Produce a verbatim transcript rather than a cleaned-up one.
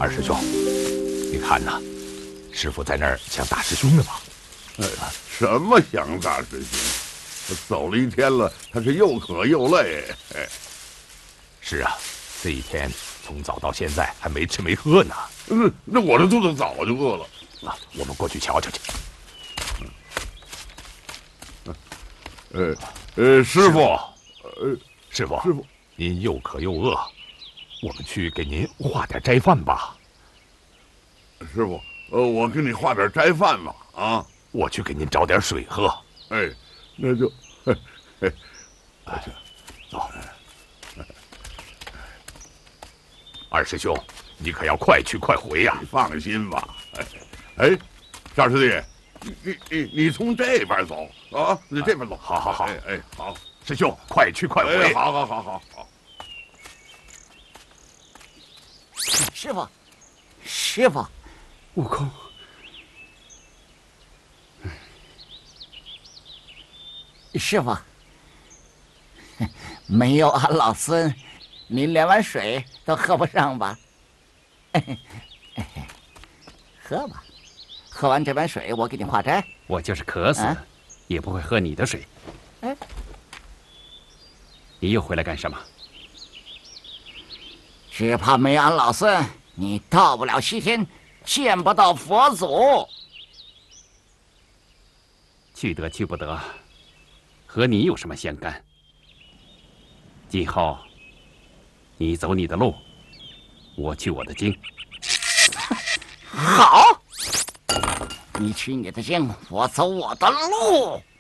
二师兄，你看呐，师傅在那儿想大师兄呢吧？ 哎，什么想大师兄？走了一天了，他是又渴又累。哎， 是啊，这一天从早到现在还没吃没喝呢。 嗯，那我这肚子早就饿了。 啊，我们过去瞧瞧去。 呃呃，师傅， 呃，师傅， 师傅， 您又渴又饿，我们去给您化点斋饭吧。 师傅，呃，我给你化点斋饭吧。啊， 我去给您找点水喝。 哎，那就，嘿，嘿，我去， 走。二师兄，你可要快去快回呀！ 你放心吧。哎，哎，赵师弟，你你你你从这边走啊，你这边走。 好好好， 哎哎，好， 师兄，快去快回。 哎，好好好好好。 师傅，师傅， 悟空， 师傅，没有俺老孙，您连碗水都喝不上吧？喝吧，喝完这碗水，我给你化斋。 我就是渴死，啊、也不会喝你的水。 哎， 你又回来干什么？ 只怕没俺老孙，你到不了西天，见不到佛祖。 去得去不得，和你有什么相干？今后你走你的路，我去我的经。 好，你去你的经，我走我的路。